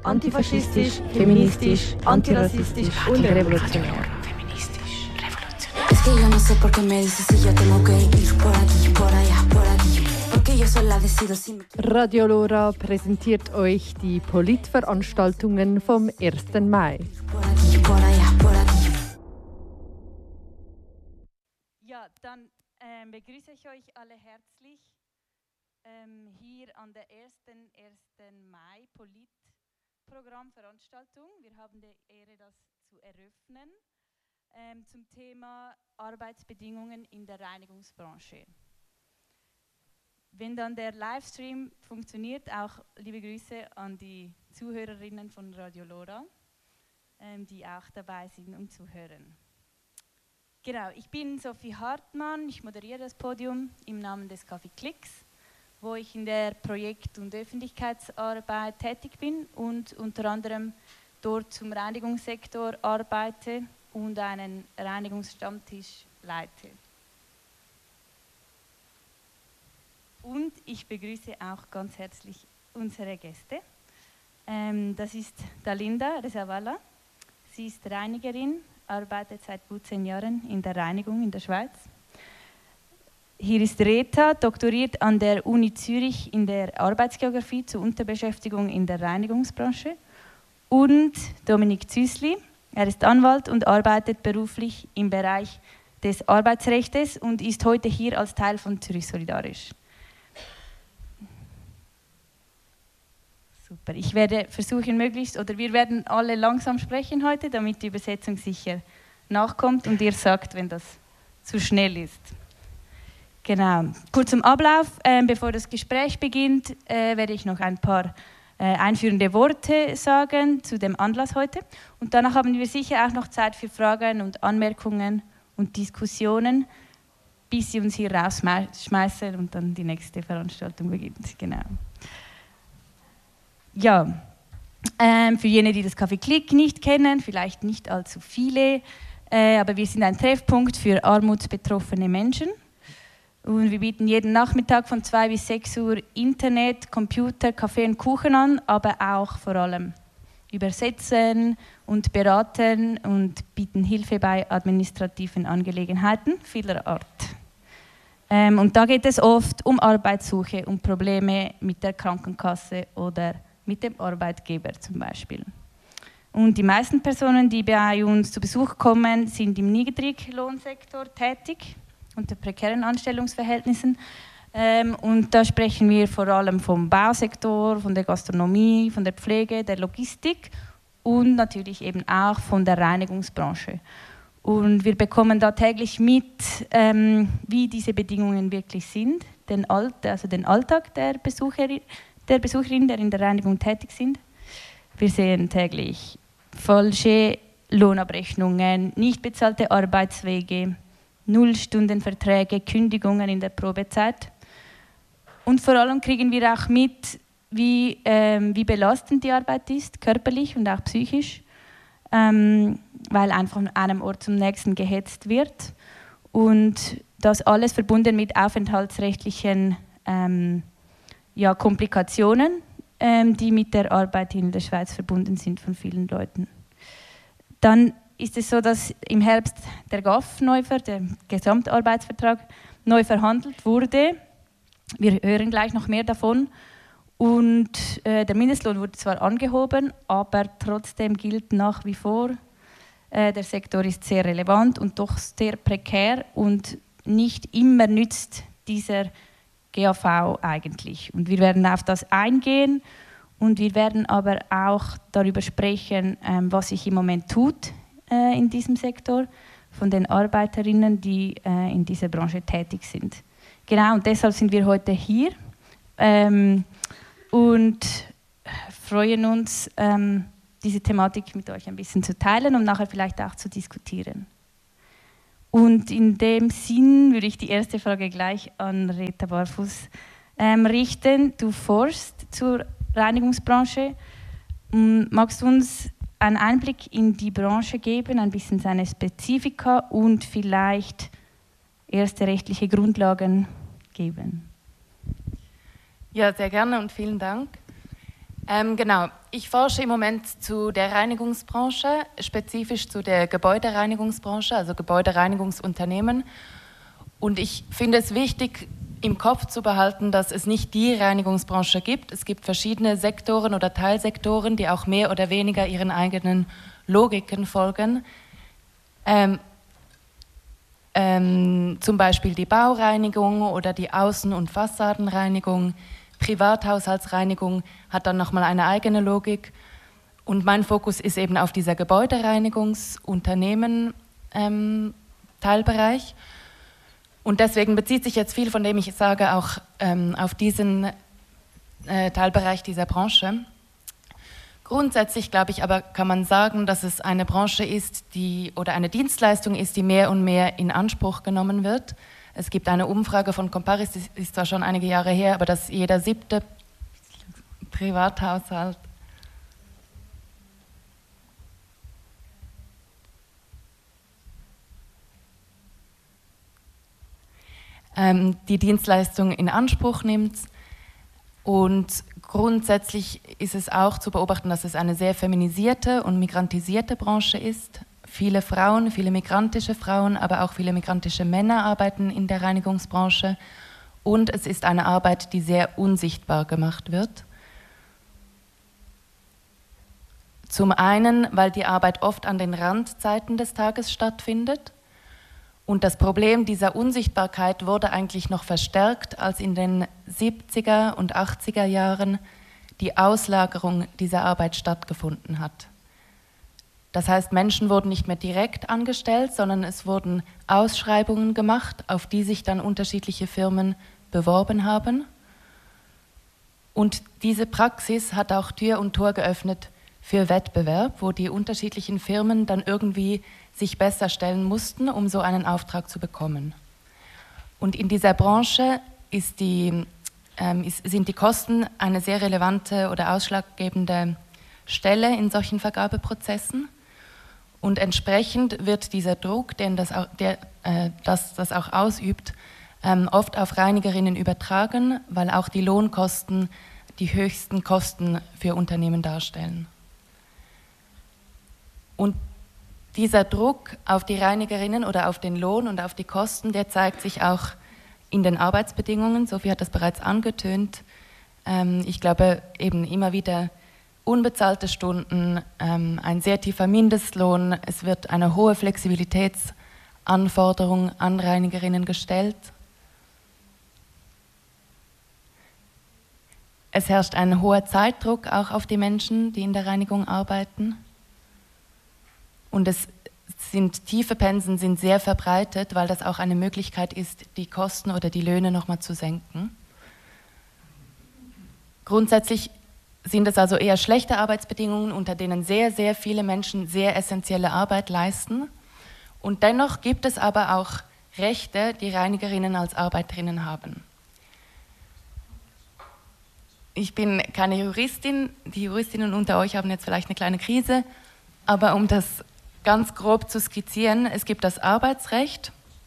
Antifaschistisch, feministisch, antirassistisch und revolutionär. Es que yo no sé por qué me dices si yo tengo que ir por aquí, por allá, por aquí. Porque yo sola decido si me... Radio Lora präsentiert euch die Politveranstaltungen vom 1. Mai. Por aquí, por allá, por aquí. Ja, dann begrüße ich euch alle herzlich hier an der ersten Mai Politprogrammveranstaltung. Wir haben die Ehre, das zu eröffnen zum Thema Arbeitsbedingungen in der Reinigungsbranche. Wenn dann der Livestream funktioniert, auch liebe Grüße an die Zuhörerinnen von Radio Lora, die auch dabei sind, um zu hören. Genau, ich bin Sophie Hartmann, ich moderiere das Podium im Namen des Café Klicks, wo ich in der Projekt- und Öffentlichkeitsarbeit tätig bin und unter anderem dort zum Reinigungssektor arbeite und einen Reinigungsstammtisch leite. Und ich begrüße auch ganz herzlich unsere Gäste. Das ist Dalinda Rezavala. Sie ist Reinigerin, arbeitet seit gut 10 Jahren in der Reinigung in der Schweiz. Hier ist Reta, doktoriert an der Uni Zürich in der Arbeitsgeografie zur Unterbeschäftigung in der Reinigungsbranche. Und Dominik Züsli, er ist Anwalt und arbeitet beruflich im Bereich des Arbeitsrechts und ist heute hier als Teil von Zürich Solidarisch. Super. Ich werde versuchen, wir werden alle langsam sprechen heute, damit die Übersetzung sicher nachkommt und ihr sagt, wenn das zu schnell ist. Genau. Kurz zum Ablauf. Bevor das Gespräch beginnt, werde ich noch ein paar einführende Worte sagen zu dem Anlass heute. Und danach haben wir sicher auch noch Zeit für Fragen und Anmerkungen und Diskussionen, bis sie uns hier rausschmeißen und dann die nächste Veranstaltung beginnt. Genau. Ja, für jene, die das Café Klick nicht kennen, vielleicht nicht allzu viele, aber wir sind ein Treffpunkt für armutsbetroffene Menschen. Und wir bieten jeden Nachmittag von 2 bis 6 Uhr Internet, Computer, Kaffee und Kuchen an, aber auch vor allem übersetzen und beraten und bieten Hilfe bei administrativen Angelegenheiten vieler Art. Und da geht es oft um Arbeitssuche, um Probleme mit der Krankenkasse oder mit dem Arbeitgeber zum Beispiel. Und die meisten Personen, die bei uns zu Besuch kommen, sind im Niedriglohnsektor tätig, unter prekären Anstellungsverhältnissen. Und da sprechen wir vor allem vom Bausektor, von der Gastronomie, von der Pflege, der Logistik und natürlich eben auch von der Reinigungsbranche. Und wir bekommen da täglich mit, wie diese Bedingungen wirklich sind, den Alltag der Besucherin, der in der Reinigung tätig sind. Wir sehen täglich falsche Lohnabrechnungen, nicht bezahlte Arbeitswege, Nullstundenverträge, Kündigungen in der Probezeit. Und vor allem kriegen wir auch mit, wie belastend die Arbeit ist, körperlich und auch psychisch, weil einfach von einem Ort zum nächsten gehetzt wird. Und das alles verbunden mit aufenthaltsrechtlichen Komplikationen, die mit der Arbeit in der Schweiz verbunden sind von vielen Leuten. Dann ist es so, dass im Herbst der GAV der Gesamtarbeitsvertrag, neu verhandelt wurde. Wir hören gleich noch mehr davon. Und der Mindestlohn wurde zwar angehoben, aber trotzdem gilt nach wie vor, der Sektor ist sehr relevant und doch sehr prekär und nicht immer nützt dieser GAV eigentlich. Und wir werden auf das eingehen und wir werden aber auch darüber sprechen, was sich im Moment tut in diesem Sektor von den Arbeiterinnen, die in dieser Branche tätig sind. Genau, und deshalb sind wir heute hier und freuen uns, diese Thematik mit euch ein bisschen zu teilen und nachher vielleicht auch zu diskutieren. Und in dem Sinn würde ich die erste Frage gleich an Reta Barfus richten. Du forschst zur Reinigungsbranche. Magst du uns einen Einblick in die Branche geben, ein bisschen seine Spezifika und vielleicht erste rechtliche Grundlagen geben? Ja, sehr gerne und vielen Dank. Genau, ich forsche im Moment zu der Reinigungsbranche, spezifisch zu der Gebäudereinigungsbranche, also Gebäudereinigungsunternehmen. Und ich finde es wichtig, im Kopf zu behalten, dass es nicht die Reinigungsbranche gibt. Es gibt verschiedene Sektoren oder Teilsektoren, die auch mehr oder weniger ihren eigenen Logiken folgen. Zum Beispiel die Baureinigung oder die Außen- und Fassadenreinigung. Privathaushaltsreinigung hat dann nochmal eine eigene Logik. Und mein Fokus ist eben auf dieser Gebäudereinigungsunternehmen Teilbereich. Und deswegen bezieht sich jetzt viel von dem ich sage auch auf diesen Teilbereich dieser Branche. Grundsätzlich, glaube ich, aber kann man sagen, dass es eine Branche ist, oder eine Dienstleistung ist, die mehr und mehr in Anspruch genommen wird. Es gibt eine Umfrage von Comparis, die ist zwar schon einige Jahre her, aber dass jeder 7. Privathaushalt die Dienstleistung in Anspruch nimmt. Und grundsätzlich ist es auch zu beobachten, dass es eine sehr feminisierte und migrantisierte Branche ist. Viele Frauen, viele migrantische Frauen, aber auch viele migrantische Männer arbeiten in der Reinigungsbranche. Und es ist eine Arbeit, die sehr unsichtbar gemacht wird. Zum einen, weil die Arbeit oft an den Randzeiten des Tages stattfindet. Und das Problem dieser Unsichtbarkeit wurde eigentlich noch verstärkt, als in den 70er und 80er Jahren die Auslagerung dieser Arbeit stattgefunden hat. Das heißt, Menschen wurden nicht mehr direkt angestellt, sondern es wurden Ausschreibungen gemacht, auf die sich dann unterschiedliche Firmen beworben haben. Und diese Praxis hat auch Tür und Tor geöffnet für Wettbewerb, wo die unterschiedlichen Firmen dann irgendwie sich besser stellen mussten, um so einen Auftrag zu bekommen. Und in dieser Branche sind die Kosten eine sehr relevante oder ausschlaggebende Stelle in solchen Vergabeprozessen. Und entsprechend wird dieser Druck, den das auch ausübt, oft auf Reinigerinnen übertragen, weil auch die Lohnkosten die höchsten Kosten für Unternehmen darstellen. Und dieser Druck auf die Reinigerinnen oder auf den Lohn und auf die Kosten, der zeigt sich auch in den Arbeitsbedingungen. Sophie hat das bereits angetönt. Ich glaube eben immer wieder unbezahlte Stunden, ein sehr tiefer Mindestlohn. Es wird eine hohe Flexibilitätsanforderung an Reinigerinnen gestellt. Es herrscht ein hoher Zeitdruck auch auf die Menschen, die in der Reinigung arbeiten. Und tiefe Pensen sind sehr verbreitet, weil das auch eine Möglichkeit ist, die Kosten oder die Löhne nochmal zu senken. Grundsätzlich sind es also eher schlechte Arbeitsbedingungen, unter denen sehr, sehr viele Menschen sehr essentielle Arbeit leisten. Und dennoch gibt es aber auch Rechte, die Reinigerinnen als Arbeiterinnen haben. Ich bin keine Juristin, die Juristinnen unter euch haben jetzt vielleicht eine kleine Krise, aber um das ganz grob zu skizzieren, es gibt das Arbeitsrecht,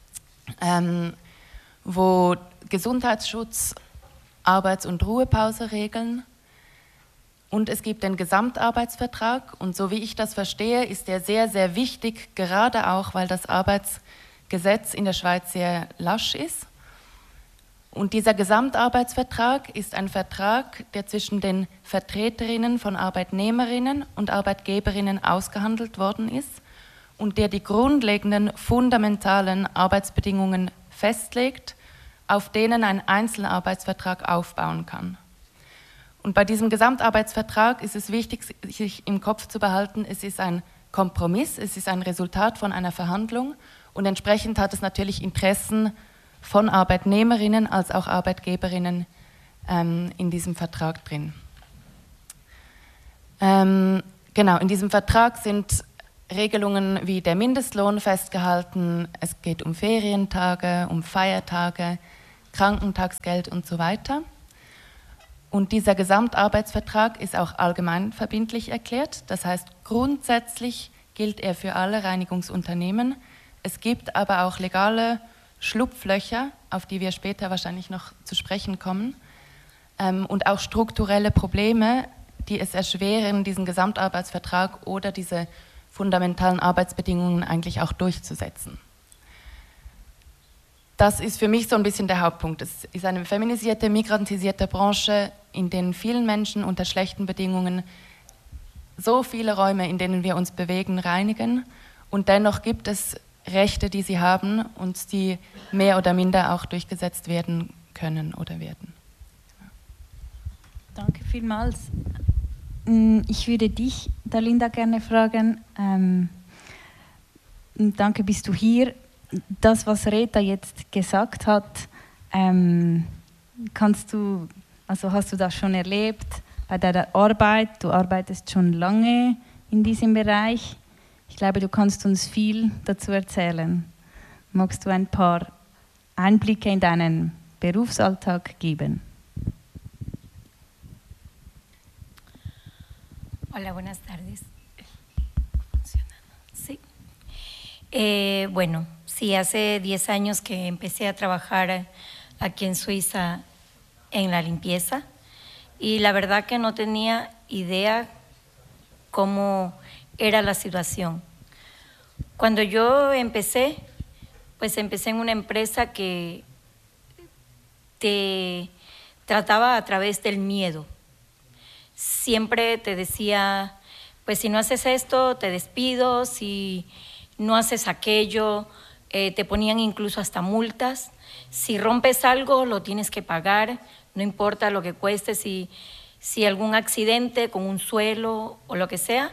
wo Gesundheitsschutz, Arbeits- und Ruhepause regeln. Und es gibt den Gesamtarbeitsvertrag. Und so wie ich das verstehe, ist der sehr, sehr wichtig, gerade auch, weil das Arbeitsgesetz in der Schweiz sehr lasch ist. Und dieser Gesamtarbeitsvertrag ist ein Vertrag, der zwischen den Vertreterinnen von Arbeitnehmerinnen und Arbeitgeberinnen ausgehandelt worden ist und der die grundlegenden, fundamentalen Arbeitsbedingungen festlegt, auf denen ein Einzelarbeitsvertrag aufbauen kann. Und bei diesem Gesamtarbeitsvertrag ist es wichtig, sich im Kopf zu behalten, es ist ein Kompromiss, es ist ein Resultat von einer Verhandlung und entsprechend hat es natürlich Interessen von Arbeitnehmerinnen als auch Arbeitgeberinnen in diesem Vertrag drin. Genau, in diesem Vertrag sind Regelungen wie der Mindestlohn festgehalten, es geht um Ferientage, um Feiertage, Krankentagsgeld und so weiter. Und dieser Gesamtarbeitsvertrag ist auch allgemeinverbindlich erklärt, das heißt grundsätzlich gilt er für alle Reinigungsunternehmen. Es gibt aber auch legale Schlupflöcher, auf die wir später wahrscheinlich noch zu sprechen kommen, und auch strukturelle Probleme, die es erschweren, diesen Gesamtarbeitsvertrag oder diese fundamentalen Arbeitsbedingungen eigentlich auch durchzusetzen. Das ist für mich so ein bisschen der Hauptpunkt. Es ist eine feminisierte, migrantisierte Branche, in denen vielen Menschen unter schlechten Bedingungen so viele Räume, in denen wir uns bewegen, reinigen. Und dennoch gibt es Rechte, die sie haben und die mehr oder minder auch durchgesetzt werden können oder werden. Danke vielmals. Ich würde dich, Dalinda, gerne fragen. Danke, bist du hier. Das, was Rita jetzt gesagt hat, hast du das schon erlebt bei deiner Arbeit? Du arbeitest schon lange in diesem Bereich. Ich glaube, du kannst uns viel dazu erzählen. Magst du ein paar Einblicke in deinen Berufsalltag geben? Hola, buenas tardes. Sí. Bueno, sí, hace 10 años que empecé a trabajar aquí en Suiza en la limpieza y la verdad que no tenía idea cómo era la situación. Cuando yo empecé, pues empecé en una empresa que te trataba a través del miedo. Siempre te decía, pues si no haces esto, te despido, si no haces aquello, te ponían incluso hasta multas. Si rompes algo, lo tienes que pagar, no importa lo que cueste, si algún accidente con un suelo o lo que sea,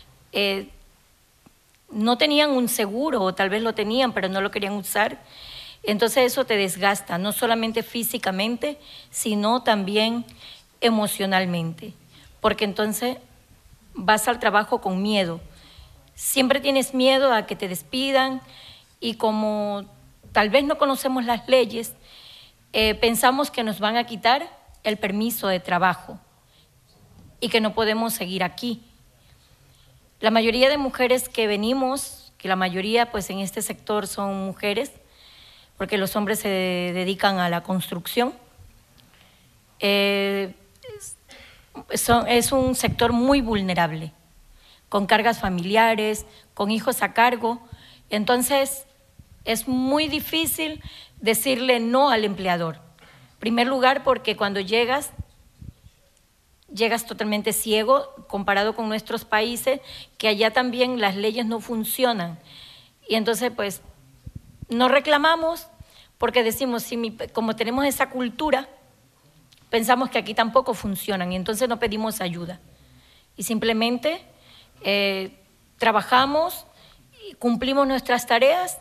no tenían un seguro, o tal vez lo tenían, pero no lo querían usar. Entonces eso te desgasta, no solamente físicamente, sino también emocionalmente. Porque entonces vas al trabajo con miedo. Siempre tienes miedo a que te despidan y como tal vez no conocemos las leyes, pensamos que nos van a quitar el permiso de trabajo y que no podemos seguir aquí. La mayoría de mujeres que venimos, que la mayoría pues en este sector son mujeres, porque los hombres se dedican a la construcción, es un sector muy vulnerable, con cargas familiares, con hijos a cargo. Entonces, es muy difícil decirle no al empleador. En primer lugar, porque cuando llegas totalmente ciego comparado con nuestros países, que allá también las leyes no funcionan. Y entonces, pues, no reclamamos porque decimos, como tenemos esa cultura, pensamos que aquí tampoco funcionan y entonces no pedimos ayuda. Y simplemente trabajamos y cumplimos nuestras tareas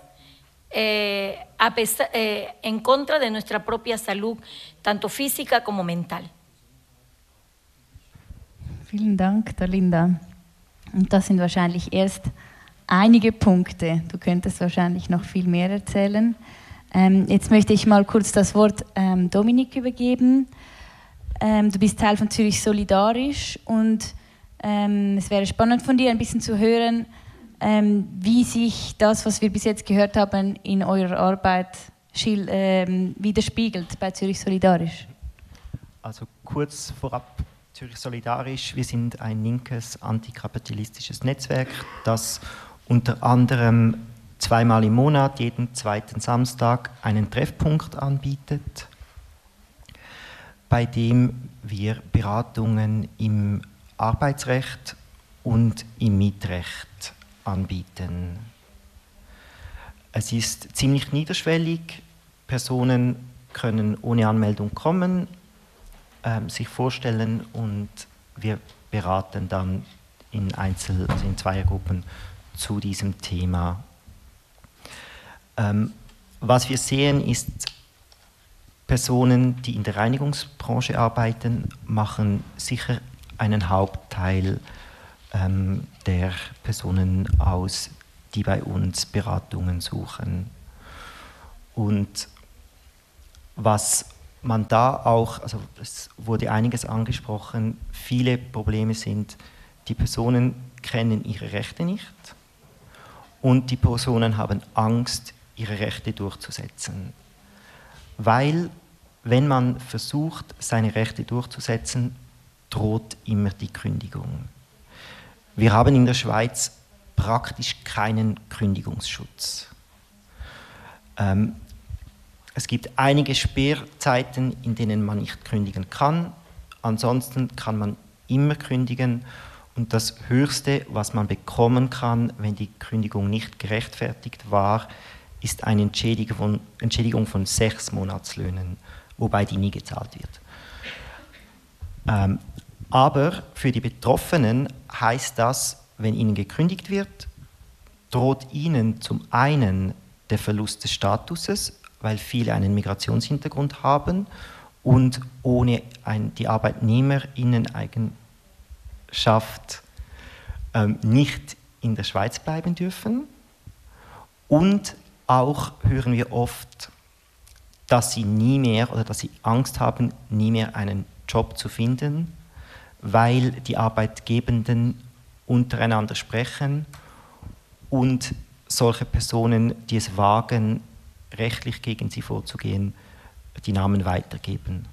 en contra de nuestra propia salud, tanto física como mental. Vielen Dank, Dalinda. Und das sind wahrscheinlich erst einige Punkte. Du könntest wahrscheinlich noch viel mehr erzählen. Jetzt möchte ich mal kurz das Wort Dominik übergeben. Du bist Teil von Zürich Solidarisch und es wäre spannend von dir ein bisschen zu hören, wie sich das, was wir bis jetzt gehört haben, in eurer Arbeit widerspiegelt bei Zürich Solidarisch. Also kurz vorab, Zürich Solidarisch, wir sind ein linkes, antikapitalistisches Netzwerk, das unter anderem 2-mal im Monat, jeden 2. Samstag, einen Treffpunkt anbietet, bei dem wir Beratungen im Arbeitsrecht und im Mietrecht anbieten. Es ist ziemlich niederschwellig. Personen können ohne Anmeldung kommen, sich vorstellen und wir beraten dann in Zweiergruppen zu diesem Thema. Was wir sehen ist, Personen, die in der Reinigungsbranche arbeiten, machen sicher einen Hauptteil der Personen aus, die bei uns Beratungen suchen. Und was man da auch, also es wurde einiges angesprochen, viele Probleme sind, die Personen kennen ihre Rechte nicht und die Personen haben Angst, ihre Rechte durchzusetzen. Weil, wenn man versucht, seine Rechte durchzusetzen, droht immer die Kündigung. Wir haben in der Schweiz praktisch keinen Kündigungsschutz. Es gibt einige Sperrzeiten, in denen man nicht kündigen kann. Ansonsten kann man immer kündigen. Und das Höchste, was man bekommen kann, wenn die Kündigung nicht gerechtfertigt war, ist eine Entschädigung von 6 Monatslöhnen, wobei die nie gezahlt wird. Aber für die Betroffenen heißt das, wenn ihnen gekündigt wird, droht ihnen zum einen der Verlust des Statuses, weil viele einen Migrationshintergrund haben und ohne die Arbeitnehmerinneneigenschaft nicht in der Schweiz bleiben dürfen. Und auch hören wir oft, dass sie nie mehr oder dass sie Angst haben, nie mehr einen Job zu finden, weil die Arbeitgebenden untereinander sprechen und solche Personen, die es wagen, rechtlich gegen sie vorzugehen, die Namen weitergeben.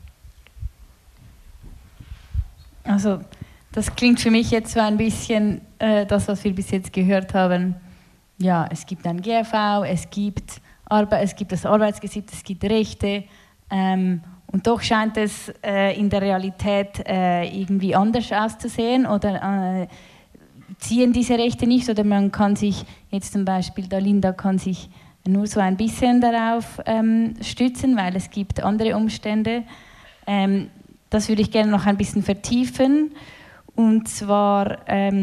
Also das klingt für mich jetzt so ein bisschen das, was wir bis jetzt gehört haben. Ja, es gibt ein GAV, es gibt das Arbeitsgesetz, es gibt Rechte und doch scheint es in der Realität irgendwie anders auszusehen oder ziehen diese Rechte nicht oder man kann sich, jetzt zum Beispiel Dalinda kann sich nur so ein bisschen darauf stützen, weil es gibt andere Umstände. Das würde ich gerne noch ein bisschen vertiefen und zwar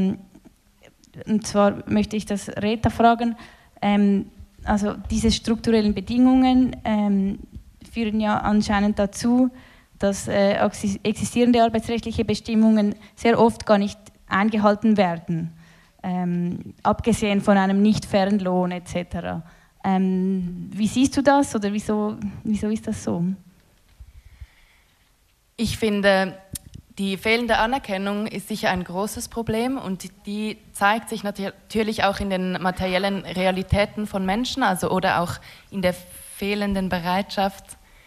möchte ich das Rita fragen, also diese strukturellen Bedingungen führen ja anscheinend dazu, dass existierende arbeitsrechtliche Bestimmungen sehr oft gar nicht eingehalten werden, abgesehen von einem nicht fairen Lohn etc. Wie siehst du das oder wieso ist das so? Ich finde, die fehlende Anerkennung ist sicher ein großes Problem und die zeigt sich natürlich auch in den materiellen Realitäten von Menschen, also oder auch in der fehlenden Bereitschaft,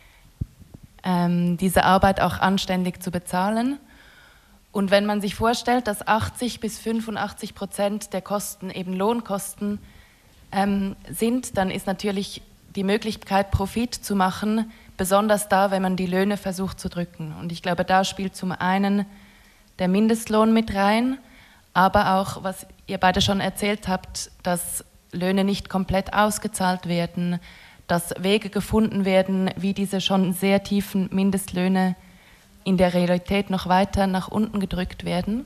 diese Arbeit auch anständig zu bezahlen. Und wenn man sich vorstellt, dass 80-85% der Kosten eben Lohnkosten sind, dann ist natürlich die Möglichkeit, Profit zu machen, besonders da, wenn man die Löhne versucht zu drücken. Und ich glaube, da spielt zum einen der Mindestlohn mit rein, aber auch, was ihr beide schon erzählt habt, dass Löhne nicht komplett ausgezahlt werden, dass Wege gefunden werden, wie diese schon sehr tiefen Mindestlöhne in der Realität noch weiter nach unten gedrückt werden.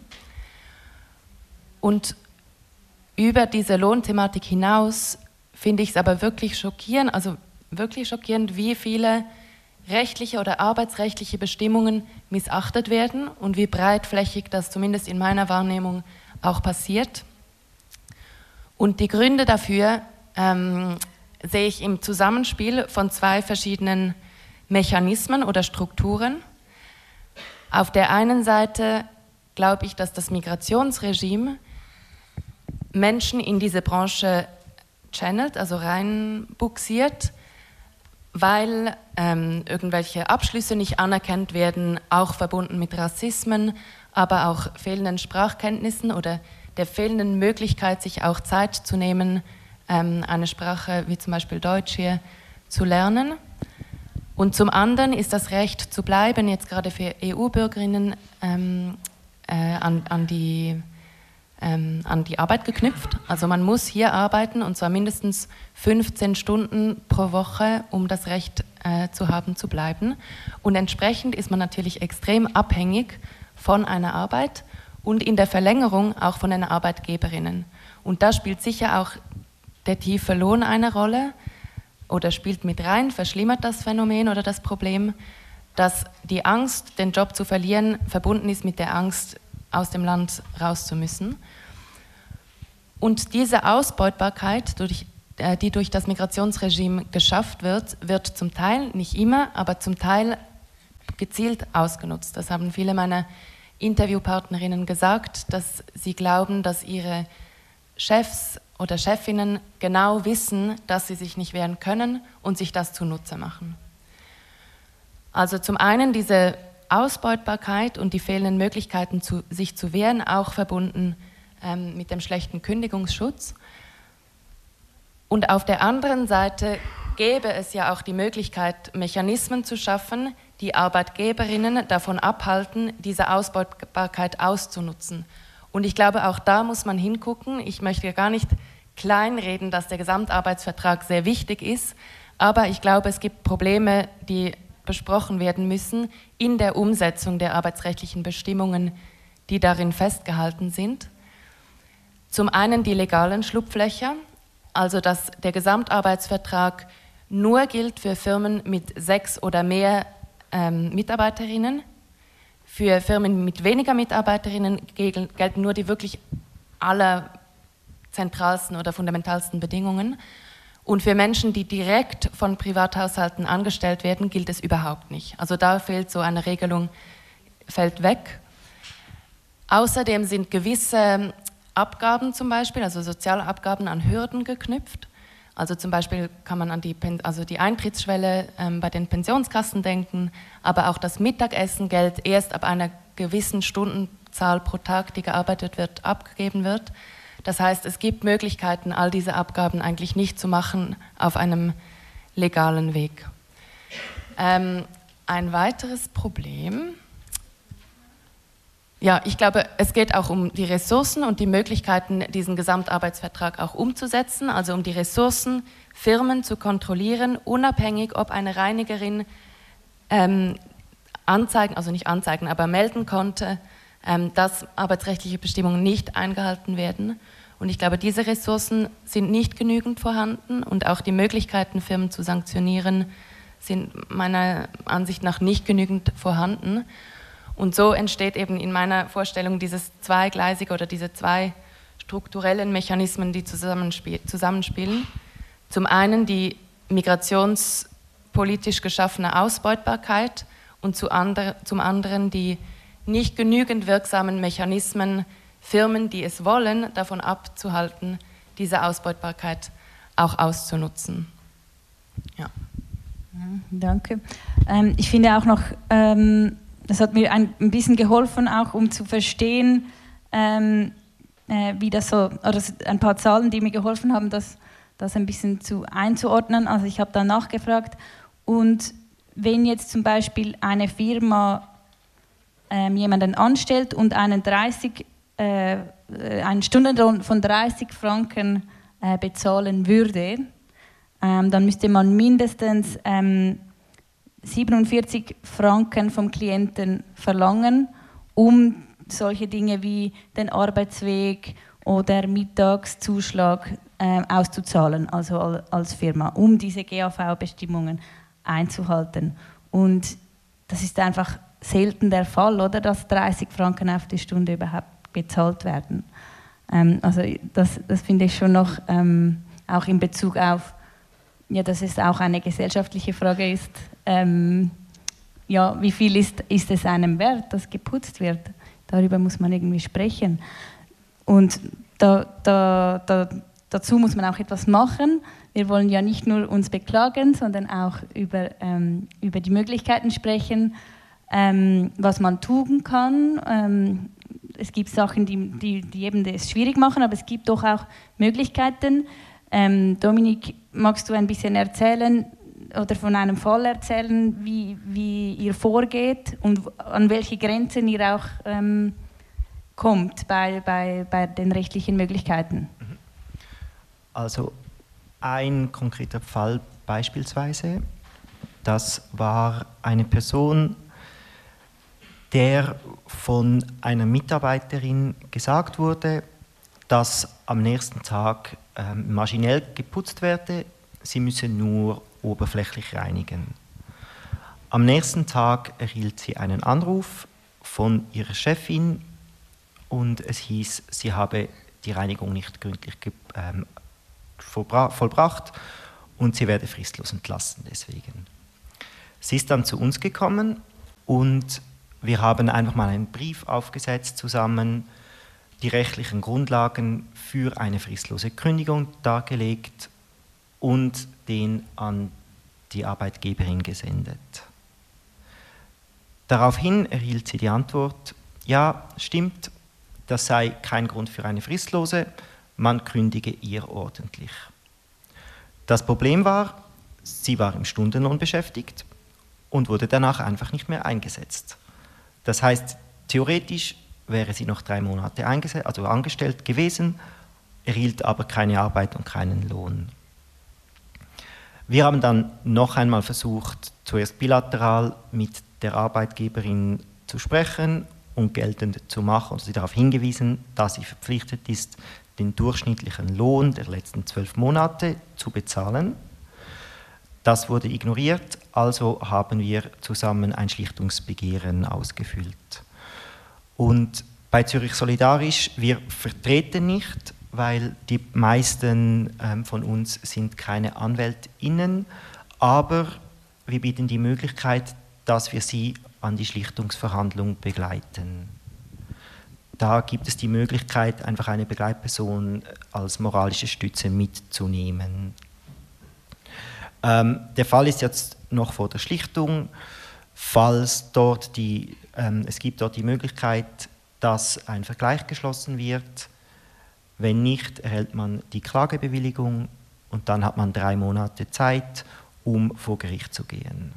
Und über diese Lohnthematik hinaus finde ich es aber wirklich schockierend, wie viele rechtliche oder arbeitsrechtliche Bestimmungen missachtet werden und wie breitflächig das zumindest in meiner Wahrnehmung auch passiert. Und die Gründe dafür sehe ich im Zusammenspiel von 2 verschiedenen Mechanismen oder Strukturen. Auf der einen Seite glaube ich, dass das Migrationsregime Menschen in diese Branche channelt, also reinbuxiert, weil irgendwelche Abschlüsse nicht anerkannt werden, auch verbunden mit Rassismen, aber auch fehlenden Sprachkenntnissen oder der fehlenden Möglichkeit, sich auch Zeit zu nehmen, eine Sprache wie zum Beispiel Deutsch hier zu lernen. Und zum anderen ist das Recht zu bleiben, jetzt gerade für EU-Bürgerinnen, an die Arbeit geknüpft. Also man muss hier arbeiten und zwar mindestens 15 Stunden pro Woche, um das Recht zu haben, zu bleiben. Und entsprechend ist man natürlich extrem abhängig von einer Arbeit und in der Verlängerung auch von den Arbeitgeberinnen. Und da spielt sicher auch der tiefe Lohn eine Rolle oder spielt mit rein, verschlimmert das Phänomen oder das Problem, dass die Angst, den Job zu verlieren, verbunden ist mit der Angst, aus dem Land raus zu müssen. Und diese Ausbeutbarkeit, die durch das Migrationsregime geschafft wird, wird zum Teil, nicht immer, aber zum Teil gezielt ausgenutzt. Das haben viele meiner Interviewpartnerinnen gesagt, dass sie glauben, dass ihre Chefs oder Chefinnen genau wissen, dass sie sich nicht wehren können und sich das zunutze machen. Also zum einen diese Ausbeutbarkeit und die fehlenden Möglichkeiten, sich zu wehren, auch verbunden mit dem schlechten Kündigungsschutz. Und auf der anderen Seite gäbe es ja auch die Möglichkeit, Mechanismen zu schaffen, die Arbeitgeberinnen davon abhalten, diese Ausbeutbarkeit auszunutzen. Und ich glaube, auch da muss man hingucken. Ich möchte gar nicht kleinreden, dass der Gesamtarbeitsvertrag sehr wichtig ist, aber ich glaube, es gibt Probleme, die besprochen werden müssen in der Umsetzung der arbeitsrechtlichen Bestimmungen, die darin festgehalten sind. Zum einen die legalen Schlupflöcher, also dass der Gesamtarbeitsvertrag nur gilt für Firmen mit 6 oder mehr Mitarbeiterinnen. Für Firmen mit weniger Mitarbeiterinnen gelten nur die wirklich allerzentralsten oder fundamentalsten Bedingungen. Und für Menschen, die direkt von Privathaushalten angestellt werden, gilt es überhaupt nicht. Also da fehlt so eine Regelung, fällt weg. Außerdem sind gewisse Abgaben zum Beispiel, also Sozialabgaben, an Hürden geknüpft. Also zum Beispiel kann man an die Eintrittsschwelle bei den Pensionskassen denken, aber auch das Mittagessengeld erst ab einer gewissen Stundenzahl pro Tag, die gearbeitet wird, abgegeben wird. Das heißt, es gibt Möglichkeiten, all diese Abgaben eigentlich nicht zu machen auf einem legalen Weg. Ein weiteres Problem, ja, ich glaube, es geht auch um die Ressourcen und die Möglichkeiten, diesen Gesamtarbeitsvertrag auch umzusetzen, also um die Ressourcen, Firmen zu kontrollieren, unabhängig, ob eine Reinigerin anzeigen, also nicht anzeigen, aber melden konnte, dass arbeitsrechtliche Bestimmungen nicht eingehalten werden. Und ich glaube, diese Ressourcen sind nicht genügend vorhanden und auch die Möglichkeiten, Firmen zu sanktionieren, sind meiner Ansicht nach nicht genügend vorhanden. Und so entsteht eben in meiner Vorstellung dieses zweigleisige oder diese zwei strukturellen Mechanismen, die zusammenspielen. Zum einen die migrationspolitisch geschaffene Ausbeutbarkeit und zum anderen die nicht genügend wirksamen Mechanismen, Firmen, die es wollen, davon abzuhalten, diese Ausbeutbarkeit auch auszunutzen. Ja. Danke. Ich finde auch noch, das hat mir ein bisschen geholfen, auch um zu verstehen, wie das so, oder ein paar Zahlen, die mir geholfen haben, das ein bisschen einzuordnen. Also ich habe da nachgefragt. Und wenn jetzt zum Beispiel eine Firma jemanden anstellt und einen Stundenlohn von 30 Franken bezahlen würde, dann müsste man mindestens 47 Franken vom Klienten verlangen, um solche Dinge wie den Arbeitsweg oder Mittagszuschlag auszuzahlen, also als Firma, um diese GAV-Bestimmungen einzuhalten. Und das ist einfach selten der Fall, oder, dass 30 Franken auf die Stunde überhaupt bezahlt werden. Also das finde ich schon noch, auch in Bezug auf, ja, dass es auch eine gesellschaftliche Frage ist, ja, wie viel ist es einem wert, dass geputzt wird? Darüber muss man irgendwie sprechen. Und dazu muss man auch etwas machen. Wir wollen ja nicht nur uns beklagen, sondern auch über die Möglichkeiten sprechen, was man tun kann. Es gibt Sachen, die eben das schwierig machen, aber es gibt doch auch Möglichkeiten. Dominik, magst du ein bisschen erzählen oder von einem Fall erzählen, wie ihr vorgeht und an welche Grenzen ihr auch kommt bei den rechtlichen Möglichkeiten? Also ein konkreter Fall beispielsweise, das war eine Person, der von einer Mitarbeiterin gesagt wurde, dass am nächsten Tag maschinell geputzt werde, sie müsse nur oberflächlich reinigen. Am nächsten Tag erhielt sie einen Anruf von ihrer Chefin und es hieß, sie habe die Reinigung nicht gründlich vollbracht und sie werde fristlos entlassen deswegen. Sie ist dann zu uns gekommen und wir haben einfach mal einen Brief aufgesetzt zusammen, die rechtlichen Grundlagen für eine fristlose Kündigung dargelegt und den an die Arbeitgeberin gesendet. Daraufhin erhielt sie die Antwort, ja, stimmt, das sei kein Grund für eine Fristlose, man kündige ihr ordentlich. Das Problem war, sie war im Stundenlohn beschäftigt und wurde danach einfach nicht mehr eingesetzt. Das heißt, theoretisch wäre sie noch 3 Monate angestellt gewesen, erhielt aber keine Arbeit und keinen Lohn. Wir haben dann noch einmal versucht, zuerst bilateral mit der Arbeitgeberin zu sprechen und geltend zu machen und sie darauf hingewiesen, dass sie verpflichtet ist, den durchschnittlichen Lohn der letzten 12 Monate zu bezahlen. Das wurde ignoriert, also haben wir zusammen ein Schlichtungsbegehren ausgefüllt. Und bei Zürich Solidarisch, wir vertreten nicht, weil die meisten von uns sind keine AnwältInnen, aber wir bieten die Möglichkeit, dass wir sie an die Schlichtungsverhandlung begleiten. Da gibt es die Möglichkeit, einfach eine Begleitperson als moralische Stütze mitzunehmen. Der Fall ist jetzt noch vor der Schlichtung. Falls es gibt dort die Möglichkeit, dass ein Vergleich geschlossen wird. Wenn nicht, erhält man die Klagebewilligung und dann hat man 3 Monate Zeit, um vor Gericht zu gehen.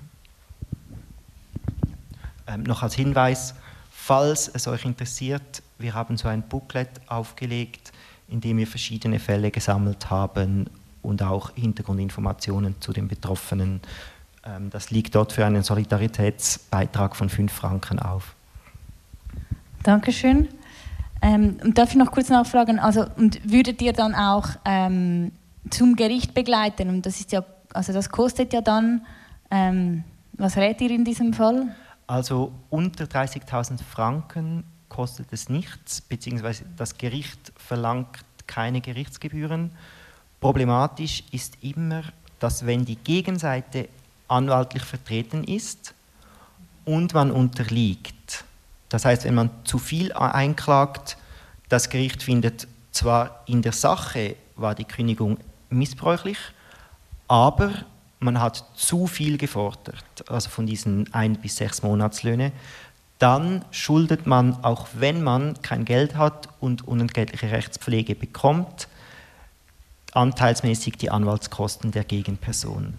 Noch als Hinweis, falls es euch interessiert, wir haben so ein Booklet aufgelegt, in dem wir verschiedene Fälle gesammelt haben und auch Hintergrundinformationen zu den Betroffenen. Das liegt dort für einen Solidaritätsbeitrag von 5 Franken auf. Dankeschön. Und darf ich noch kurz nachfragen, also, und würdet ihr dann auch zum Gericht begleiten? Und das ist ja, also das kostet ja dann, was rät ihr in diesem Fall? Also unter 30.000 Franken kostet es nichts, beziehungsweise das Gericht verlangt keine Gerichtsgebühren. Problematisch ist immer, dass wenn die Gegenseite anwaltlich vertreten ist und man unterliegt, das heißt, wenn man zu viel einklagt, das Gericht findet zwar in der Sache war die Kündigung missbräuchlich, aber man hat zu viel gefordert, also von diesen 1 bis 6 Monatslöhne, dann schuldet man, auch wenn man kein Geld hat und unentgeltliche Rechtspflege bekommt, anteilsmäßig die Anwaltskosten der Gegenperson.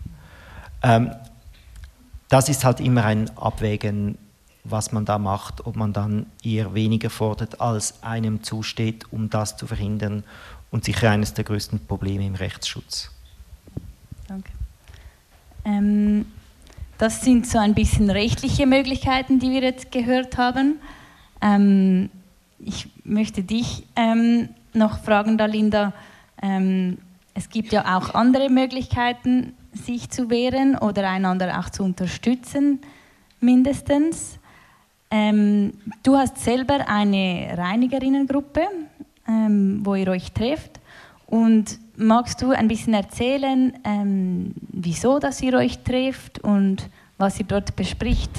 Das ist halt immer ein Abwägen, was man da macht, ob man dann eher weniger fordert, als einem zusteht, um das zu verhindern, und sicher eines der größten Probleme im Rechtsschutz. Danke. Das sind so ein bisschen rechtliche Möglichkeiten, die wir jetzt gehört haben. Ich möchte dich noch fragen, Dalinda, es gibt ja auch andere Möglichkeiten, sich zu wehren oder einander auch zu unterstützen, mindestens. Du hast selber eine Reinigerinnengruppe, wo ihr euch trefft. Und magst du ein bisschen erzählen, wieso dass ihr euch trefft und was ihr dort bespricht?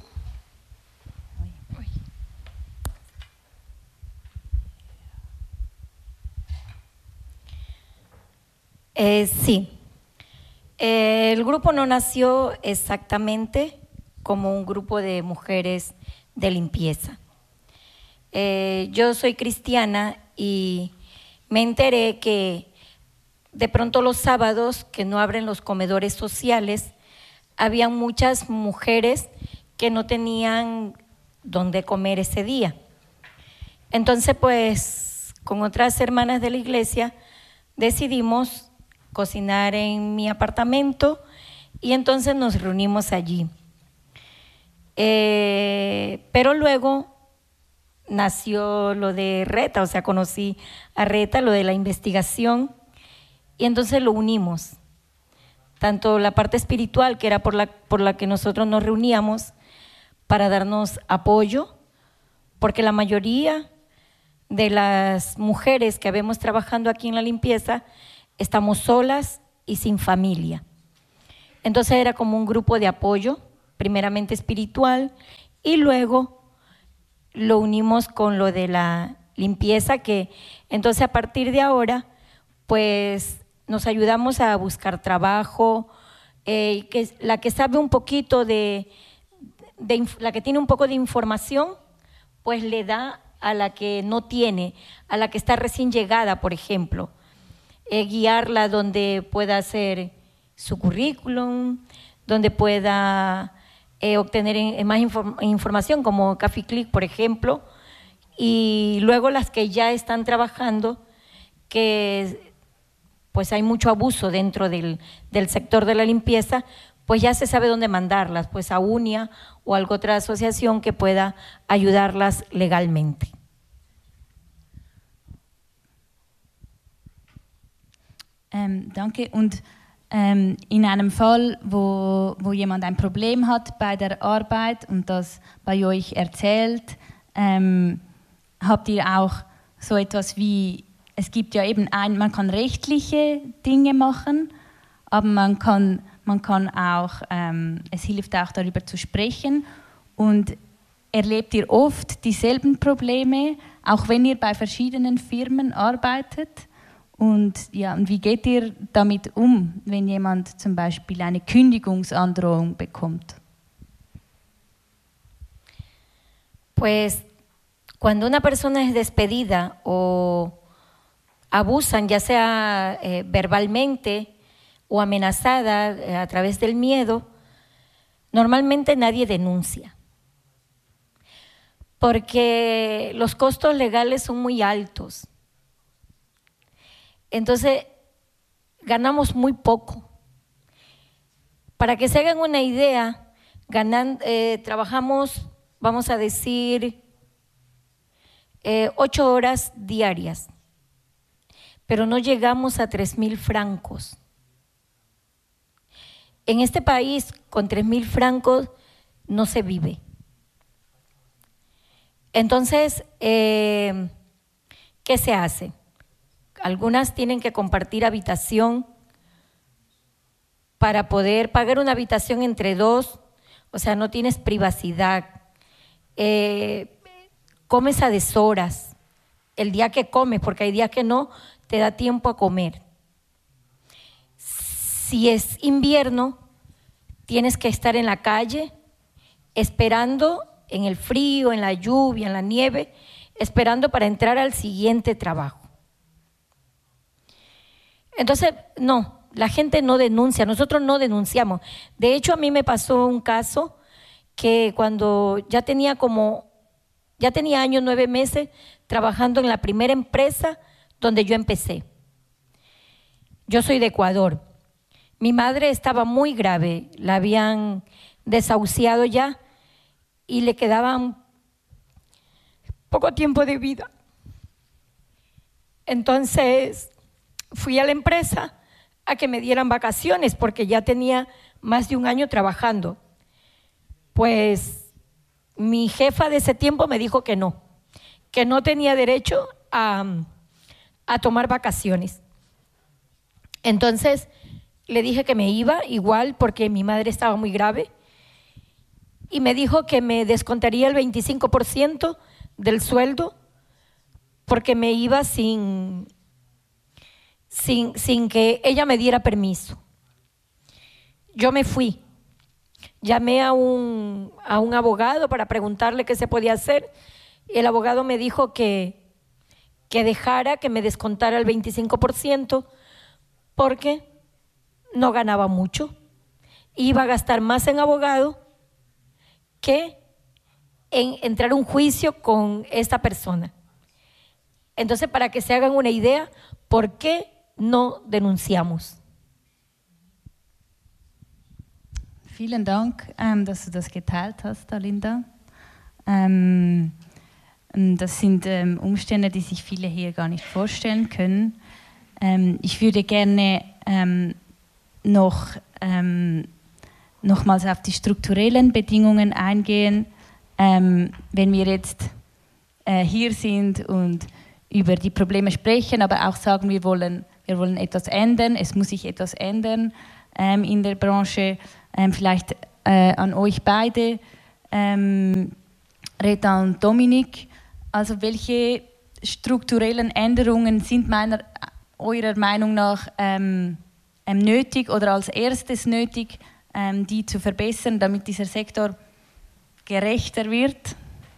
Sí. El grupo no nació exactamente como un grupo de mujeres de limpieza. Yo soy cristiana y me enteré que de pronto los sábados, que no abren los comedores sociales, había muchas mujeres que no tenían dónde comer ese día. Entonces, pues, con otras hermanas de la iglesia, decidimos cocinar en mi apartamento y entonces nos reunimos allí. Pero luego nació lo de Reta, o sea, conocí a Reta, lo de la investigación, y entonces lo unimos. Tanto la parte espiritual, que era por la que nosotros nos reuníamos, para darnos apoyo, porque la mayoría de las mujeres que vemos trabajando aquí en la limpieza estamos solas y sin familia. Entonces era como un grupo de apoyo, primeramente espiritual, y luego lo unimos con lo de la limpieza, que entonces a partir de ahora pues nos ayudamos a buscar trabajo, que la que sabe un poquito de la que tiene un poco de información, pues le da a la que no tiene, a la que está recién llegada, por ejemplo, guiarla donde pueda hacer su currículum, donde pueda obtener más información, como Café Click, por ejemplo, y luego las que ya están trabajando, que pues hay mucho abuso dentro del sector de la limpieza, pues ya se sabe dónde mandarlas, pues a UNIA o a alguna otra asociación que pueda ayudarlas legalmente. Danke. Und in einem Fall, wo jemand ein Problem hat bei der Arbeit und das bei euch erzählt, habt ihr auch so etwas wie, es gibt ja eben man kann rechtliche Dinge machen, aber man kann auch, es hilft auch darüber zu sprechen. Und erlebt ihr oft dieselben Probleme, auch wenn ihr bei verschiedenen Firmen arbeitet? Und wie geht ihr damit um, wenn jemand zum Beispiel eine Kündigungsandrohung bekommt? Pues cuando una persona es despedida o abusan, ya sea verbalmente o amenazada a través del miedo, normalmente nadie denuncia, porque los costos legales son muy altos. Entonces, ganamos muy poco. Para que se hagan una idea, trabajamos, vamos a decir, 8 horas diarias, pero no llegamos a 3.000 francos. En este país, con 3.000 francos, no se vive. Entonces, ¿qué se hace? Algunas tienen que compartir habitación para poder pagar una habitación entre 2, o sea, no tienes privacidad. Comes a deshoras, el día que comes, porque hay días que no te da tiempo a comer. Si es invierno, tienes que estar en la calle esperando en el frío, en la lluvia, en la nieve, esperando para entrar al siguiente trabajo. Entonces, no, la gente no denuncia, nosotros no denunciamos. De hecho, a mí me pasó un caso que cuando ya tenía años, 9 meses, trabajando en la primera empresa donde yo empecé. Yo soy de Ecuador. Mi madre estaba muy grave, la habían desahuciado ya y le quedaban poco tiempo de vida. Entonces fui a la empresa a que me dieran vacaciones porque ya tenía más de un año trabajando. Pues mi jefa de ese tiempo me dijo que no tenía derecho a tomar vacaciones. Entonces le dije que me iba igual porque mi madre estaba muy grave y me dijo que me descontaría el 25% del sueldo porque me iba sin que ella me diera permiso. Yo me fui, llamé a un abogado para preguntarle qué se podía hacer y el abogado me dijo que dejara que me descontara el 25% porque no ganaba mucho, iba a gastar más en abogado que en entrar a un juicio con esta persona. Entonces, para que se hagan una idea, ¿por qué no denunciamos? Vielen Dank, dass du das geteilt hast, Alinda. Das sind Umstände, die sich viele hier gar nicht vorstellen können. Ich würde gerne nochmals auf die strukturellen Bedingungen eingehen. Wenn wir jetzt hier sind und über die Probleme sprechen, aber auch sagen, wir wollen etwas ändern, es muss sich etwas ändern in der Branche, vielleicht an euch beide, Rita und Dominik. Also welche strukturellen Änderungen sind eurer Meinung nach nötig oder als erstes nötig, die zu verbessern, damit dieser Sektor gerechter wird?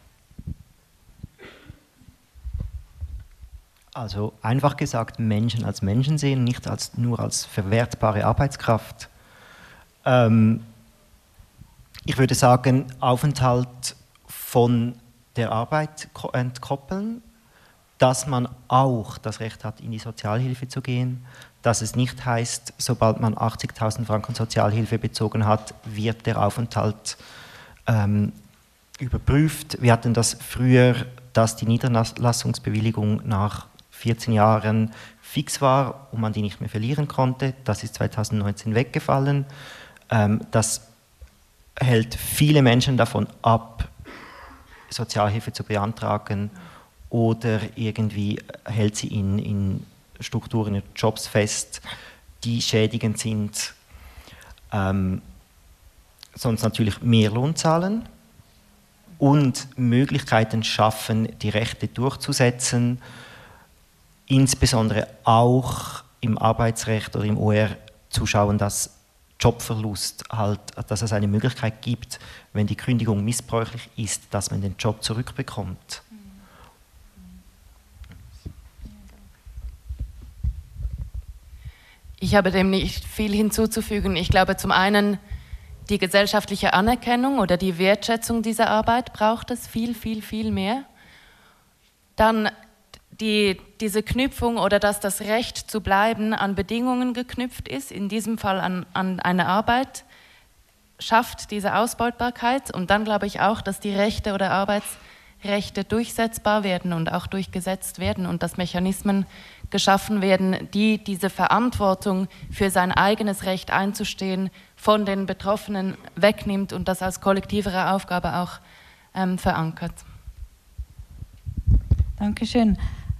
Also einfach gesagt, Menschen als Menschen sehen, nicht nur als verwertbare Arbeitskraft. Ich würde sagen, Aufenthalt von der Arbeit entkoppeln, dass man auch das Recht hat, in die Sozialhilfe zu gehen, dass es nicht heißt, sobald man 80.000 Franken Sozialhilfe bezogen hat, wird der Aufenthalt überprüft. Wir hatten das früher, dass die Niederlassungsbewilligung nach 14 Jahren fix war und man die nicht mehr verlieren konnte. Das ist 2019 weggefallen. Das hält viele Menschen davon ab, Sozialhilfe zu beantragen oder irgendwie hält sie in Strukturen, in Jobs fest, die schädigend sind. Sonst natürlich mehr Lohn zahlen und Möglichkeiten schaffen, die Rechte durchzusetzen, insbesondere auch im Arbeitsrecht oder im OR zu schauen, dass Jobverlust halt, dass es eine Möglichkeit gibt, wenn die Kündigung missbräuchlich ist, dass man den Job zurückbekommt. Ich habe dem nicht viel hinzuzufügen. Ich glaube, zum einen die gesellschaftliche Anerkennung oder die Wertschätzung dieser Arbeit braucht es viel, viel, viel mehr. Dann diese Knüpfung oder dass das Recht zu bleiben an Bedingungen geknüpft ist, in diesem Fall an eine Arbeit, schafft diese Ausbeutbarkeit. Und dann glaube ich auch, dass die Rechte oder Arbeitsrechte durchsetzbar werden und auch durchgesetzt werden und dass Mechanismen geschaffen werden, die diese Verantwortung für sein eigenes Recht einzustehen von den Betroffenen wegnimmt und das als kollektivere Aufgabe auch verankert. Dankeschön.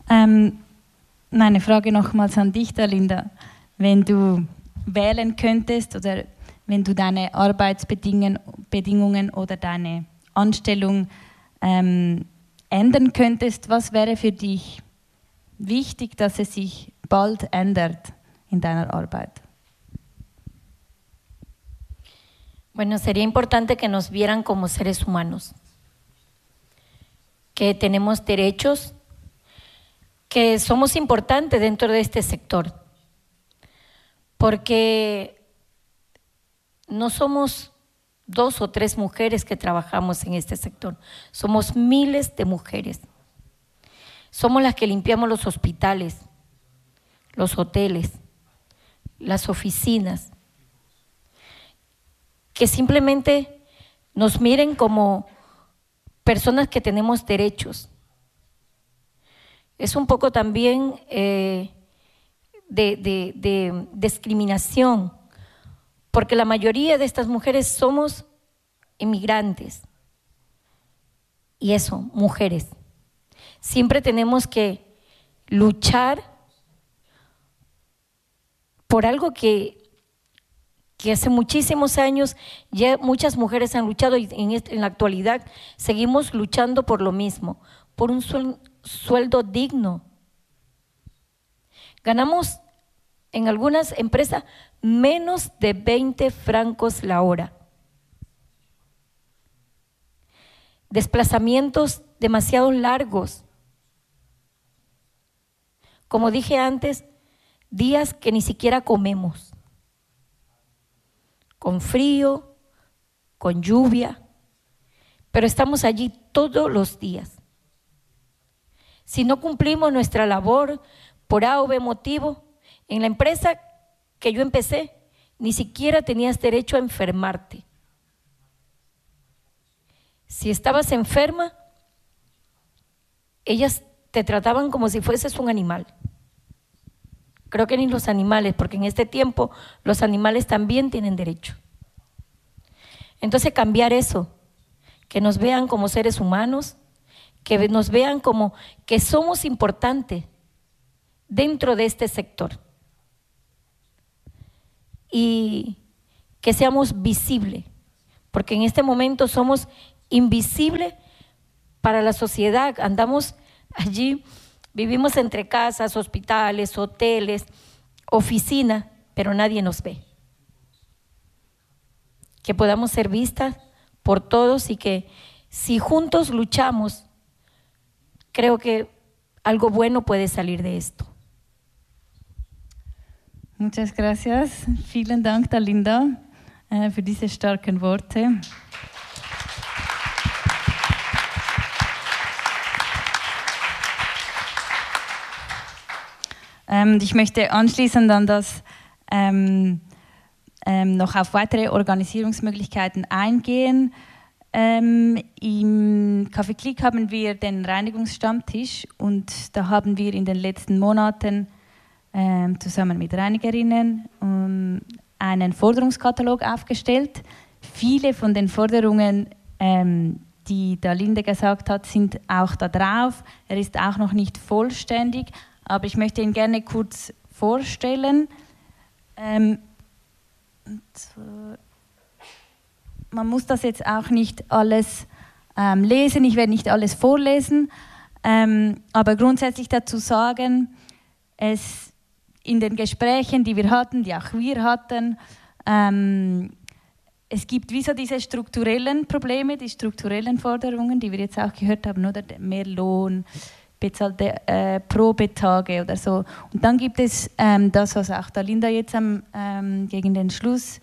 Meine Frage nochmals an dich, Dalinda. Wenn du wählen könntest oder wenn du deine Arbeitsbedingungen oder deine Anstellung ändern könntest, was wäre für dich wichtig, dass es sich bald ändert in deiner Arbeit? Bueno, sería importante que nos vieran como seres humanos, que tenemos derechos, que somos importantes dentro de este sector, porque no somos 2 o 3 mujeres que trabajamos en este sector, somos miles de mujeres. Somos las que limpiamos los hospitales, los hoteles, las oficinas, que simplemente nos miren como personas que tenemos derechos. Es un poco también de discriminación, porque la mayoría de estas mujeres somos inmigrantes, y eso, mujeres. Siempre tenemos que luchar por algo que hace muchísimos años ya muchas mujeres han luchado y en la actualidad seguimos luchando por lo mismo, por un sueldo digno. Ganamos en algunas empresas menos de 20 francos la hora. Desplazamientos demasiado largos. Como dije antes, días que ni siquiera comemos. Con frío, con lluvia, pero estamos allí todos los días. Si no cumplimos nuestra labor por A o B motivo, en la empresa que yo empecé, ni siquiera tenías derecho a enfermarte. Si estabas enferma, ellas te trataban como si fueses un animal. Creo que ni los animales, porque en este tiempo los animales también tienen derecho. Entonces cambiar eso, que nos vean como seres humanos, que nos vean como que somos importantes dentro de este sector y que seamos visibles, porque en este momento somos invisibles para la sociedad. Andamos allí, vivimos entre casas, hospitales, hoteles, oficinas, pero nadie nos ve. Que podamos ser vistas por todos y que si juntos luchamos, creo que algo bueno puede salir de esto. Muchas gracias. Vielen Dank, Dalinda, für diese starken Worte. Ich möchte anschließend an das noch auf weitere Organisierungsmöglichkeiten eingehen. Im Café Klick haben wir den Reinigungsstammtisch und da haben wir in den letzten Monaten zusammen mit Reinigerinnen einen Forderungskatalog aufgestellt. Viele von den Forderungen, die Dalinda gesagt hat, sind auch da drauf. Er ist auch noch nicht vollständig, aber ich möchte ihn gerne kurz vorstellen. Man muss das jetzt auch nicht alles lesen, ich werde nicht alles vorlesen, aber grundsätzlich dazu sagen, in den Gesprächen, die wir hatten, die auch wir hatten, es gibt wie so diese strukturellen Probleme, die strukturellen Forderungen, die wir jetzt auch gehört haben, oder mehr Lohn, bezahlte Probetage oder so. Und dann gibt es das, was auch Dalinda jetzt gegen den Schluss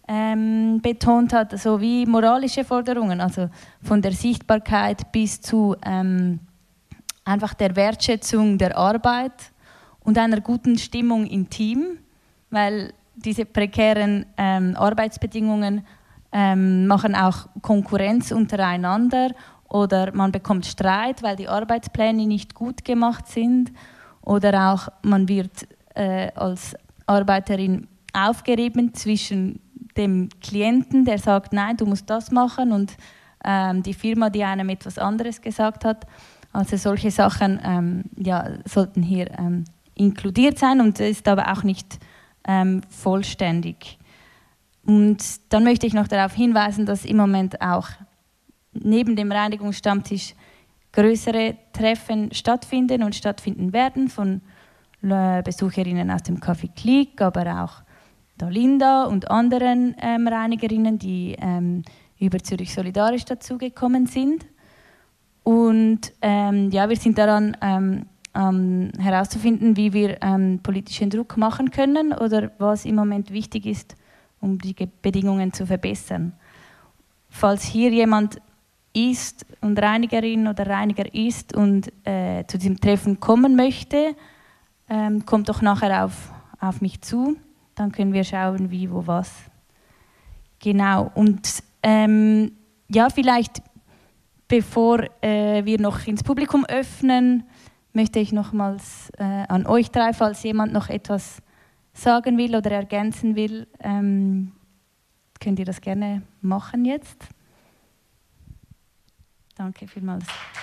betont hat, so wie moralische Forderungen, also von der Sichtbarkeit bis zu einfach der Wertschätzung der Arbeit und einer guten Stimmung im Team, weil diese prekären Arbeitsbedingungen machen auch Konkurrenz untereinander oder man bekommt Streit, weil die Arbeitspläne nicht gut gemacht sind oder auch man wird als Arbeiterin aufgerieben zwischen dem Klienten, der sagt, nein, du musst das machen und die Firma, die einem etwas anderes gesagt hat. Also solche Sachen sollten hier inkludiert sein und ist aber auch nicht vollständig. Und dann möchte ich noch darauf hinweisen, dass im Moment auch neben dem Reinigungsstammtisch größere Treffen stattfinden und stattfinden werden von Besucherinnen aus dem Café Klick, aber auch Dalinda und anderen Reinigerinnen, die über Zürich Solidarisch dazugekommen sind. Und wir sind daran herauszufinden, wie wir politischen Druck machen können oder was im Moment wichtig ist, um die Bedingungen zu verbessern. Falls hier jemand ist und Reinigerin oder Reiniger ist und zu diesem Treffen kommen möchte, kommt doch nachher auf mich zu. Dann können wir schauen, wie, wo, was. Genau. Und vielleicht, bevor wir noch ins Publikum öffnen, möchte ich nochmals an euch drei, falls jemand noch etwas sagen will oder ergänzen will, könnt ihr das gerne machen jetzt. Danke vielmals.